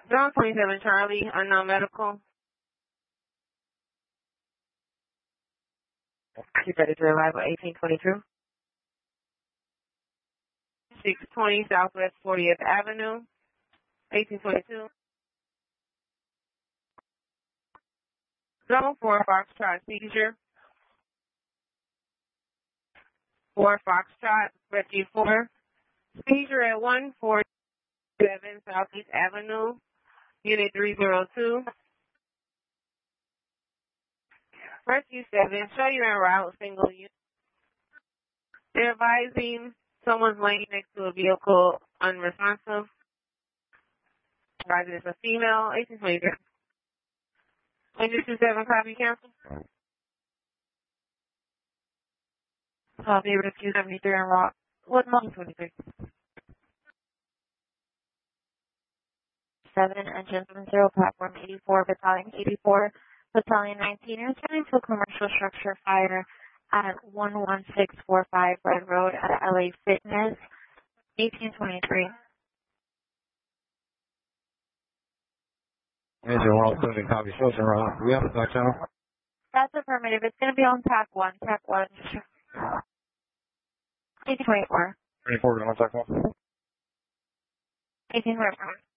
Zone 27 Charlie, unknown medical. Keep ready to arrive at 1822. 620 Southwest 40th Avenue, 1822. Zone 4 Foxtrot seizure. 4 Foxtrot, Rescue 4. Seizure at 147 Southeast Avenue, Unit 302. Rescue 7, show you en route, single unit. They're advising someone's laying next to a vehicle unresponsive. Advising it's a female, 1823. 227, copy, cancel. Copy, Rescue 73 en route. What month? 23. 7, engine 70, platform 84, battalion 84, battalion 19, returning to a commercial structure fire at 11645 Red Road at LA Fitness, 1823. Engine 170, copy, social route. We have a back channel. That's affirmative. It's going to be on TAC 1. TAC 1. 1824. 24, going on TAC 1. 1824.